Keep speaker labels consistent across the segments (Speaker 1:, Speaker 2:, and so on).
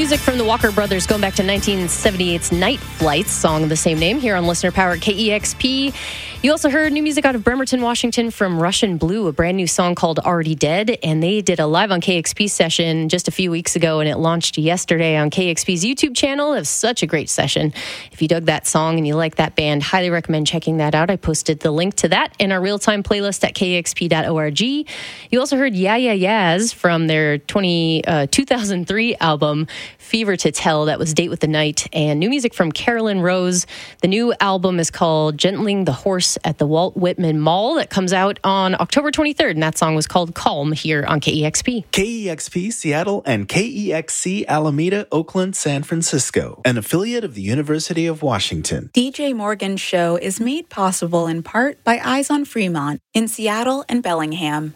Speaker 1: Music from the Walker Brothers going back to 1978's Night Flights, song of the same name, here on Listener Power KEXP. You also heard new music out of Bremerton, Washington from Russian Blue, a brand new song called Already Dead, and they did a live on KEXP session just a few weeks ago, and it launched yesterday on KEXP's YouTube channel. It was such a great session. If you dug that song and you like that band, highly recommend checking that out. I posted the link to that in our real-time playlist at kexp.org. You also heard Yeah Yeah Yeahs from their 2003 album, Fever to Tell. That was Date with the Night. And new music from Carolyn Rose. The new album is called Gentling the Horse at the Walt Whitman Mall. That comes out on October 23rd, and that song was called Calm here on KEXP.
Speaker 2: KEXP Seattle and KEXC Alameda, Oakland, San Francisco, an affiliate of the University of Washington.
Speaker 3: DJ Morgan's show is made possible in part by Eyes on Fremont in Seattle and Bellingham.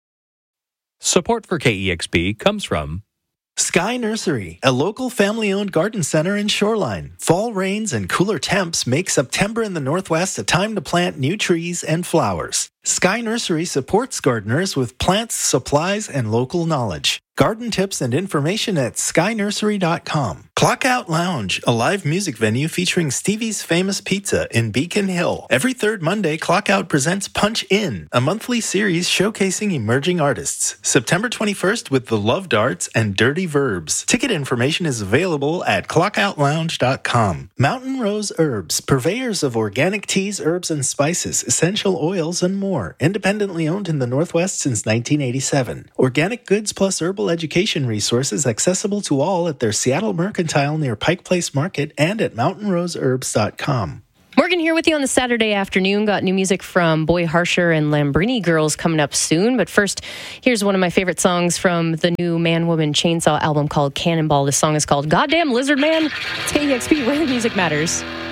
Speaker 4: Support for KEXP comes from
Speaker 2: Sky Nursery, a local family-owned garden center in Shoreline. Fall rains and cooler temps make September in the Northwest a time to plant new trees and flowers. Sky Nursery supports gardeners with plants, supplies, and local knowledge. Garden tips and information at skynursery.com. Clockout Lounge, a live music venue featuring Stevie's Famous Pizza in Beacon Hill. Every third Monday, Clockout presents Punch In, a monthly series showcasing emerging artists. September 21st with The Love Darts and Dirty Verbs. Ticket information is available at clockoutlounge.com. Mountain Rose Herbs, purveyors of organic teas, herbs, and spices, essential oils, and more. Independently owned in the Northwest since 1987. Organic goods plus herbal education resources accessible to all at their Seattle Mercantile near Pike Place Market and at mountainroseherbs.com.
Speaker 1: Morgan here with you on the Saturday afternoon. Got new music from Boy Harsher and Lambrini Girls coming up soon. But first, here's one of my favorite songs from the new Man Woman Chainsaw album called Cannonball. This song is called Goddamn Lizard Man. It's KEXP, where the music matters.